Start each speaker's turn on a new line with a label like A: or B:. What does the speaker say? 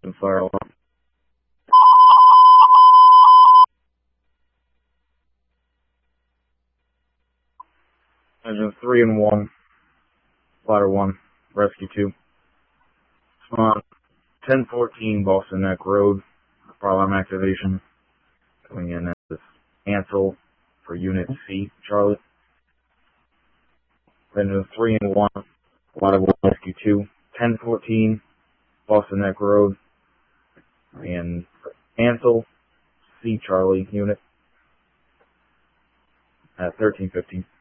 A: Fire alarm. Engine 3 and 1. Ladder 1. Rescue 2. Spawn 1014 Boston Neck Road. Fire alarm activation. Coming in as Ansel for Unit C, Charlie. Engine 3 and 1. Ladder 1. Rescue 2. 1014 Boston Neck Road. And Ansel C, Charlie unit at 1315.